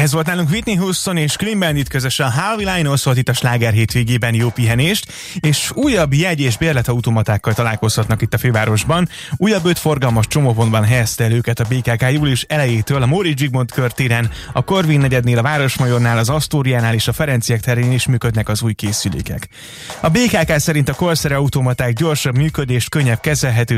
Ehhez volt nálunk Whitney Houston és Clean Bandit közösen. How Will I Know szólt itt a sláger hétvégében, jó pihenést, és újabb jegy- és bérletautomatákkal találkozhatnak itt a fővárosban. Újabb 5 forgalmas csomópontban helyezte el őket a BKK július elejétől, a Móricz Zsigmond körtéren, a Korvin negyednél, a Városmajornál, az Asztóriánál és a Ferenciek terén is működnek az új készülékek. A BKK szerint a korszerű automaták gyorsabb működést, könnyebb kezelhető